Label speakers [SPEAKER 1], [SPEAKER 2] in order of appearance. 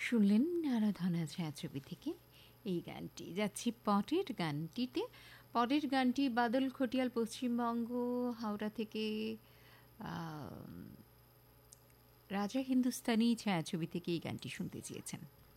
[SPEAKER 1] শুনলেন আরাধনা ছায়াছবি থেকে এই গানটি। যাচ্ছি পরের গানটিতে। পরের গানটি বাদল খটিয়াল পশ্চিমবঙ্গ হাওড়া থেকে রাজা হিন্দুস্তানি ছায়াছবি থেকে এই গানটি শুনতে চেয়েছেন।